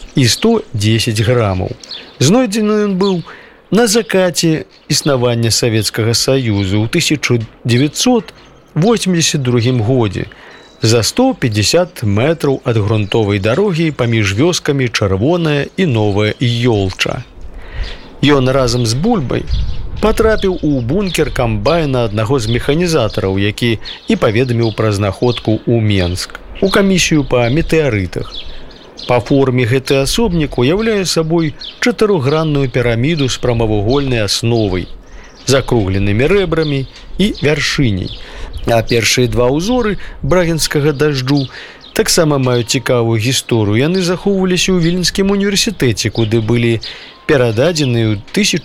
і 110 грамаў. Знойдзены ён быў на закаце існавання Савецкага Саюзу ў 1982 годзе за 150 метраў ад грунтовай дарогі паміж вёскамі Чырвоная і Новая Ёлча. Ён разам з бульбай патрапіў у бункер камбайна аднаго з механізатараў, які і паведаміў пра знаходку ў Менск, у камісію па метэарытах. Па форме гэты асобнік уяўляе сабой чатырохгранную піраміду з прамавугольнай асновай, закругленымі рэбрамі і вяршыняй. А першыя два ўзоры брагінскага дажджу таксама маюць цікавую гісторыю. Яны захоўваліся ў Віленскім універсітэце, куды былі перададзены ў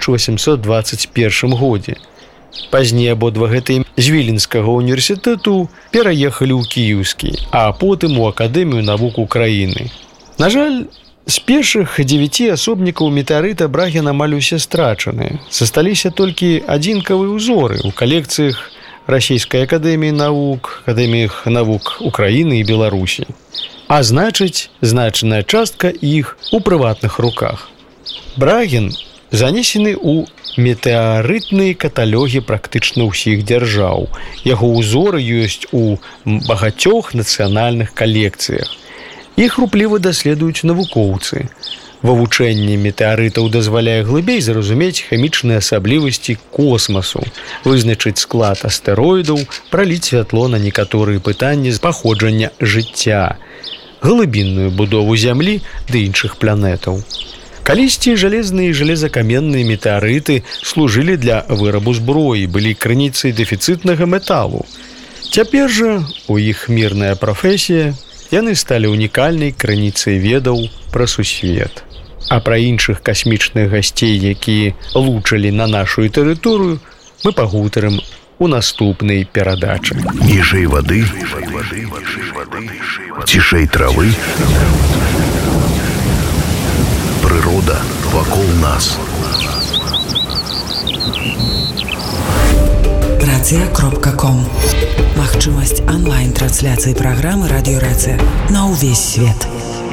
1821 годзе. Пазней абодва гэтыя з Віленскага універсітэту пераехалі ў Кіеўскі, а потым у Акадэмію навук Украіны. На жаль, з першых 9 асобнікаў метэарыта Брагін амаль усе страчаны. Засталіся толькі адзінкавыя ўзоры ў калекцыях Расійскай акадэміі навук, акадэміях навук Украіны і Беларусі. А значыць, значная частка іх у прыватных руках. Брагін занесены ў метэарытныя каталогі практычна ўсіх дзяржаў. Яго ўзоры ёсць у багацёх нацыянальных калекцыях. Іх рупліва даследуюць навукоўцы. Вывучэнне метэарытаў дазваляе глыбей зразумець хімічныя асаблівасці космасу, вызначыць склад астэроідаў, праліць святло на некаторыя пытанні з паходжання жыцця, глыбінную будову зямлі ды іншых планетаў. Калісьці жалезныя і жалезакаменныя метэарыты служылі для вырабу зброі, былі крыніцай дэфіцытнага металу. Цяпер жа у іх мірная прафесія, яны сталі унікальнай крыніцай ведаў пра сусвет. А пра іншых касмічных гасцей, якія лучылі на нашу тэрыторыю, мы пагутарым у наступнай перадачы. Ніжэй вады, цішэй травы, прырода вакол нас. Рацыя.ком. Магчымасць онлайн-трансляцыі праграмы Радіё Рацыя на ўвесь свет.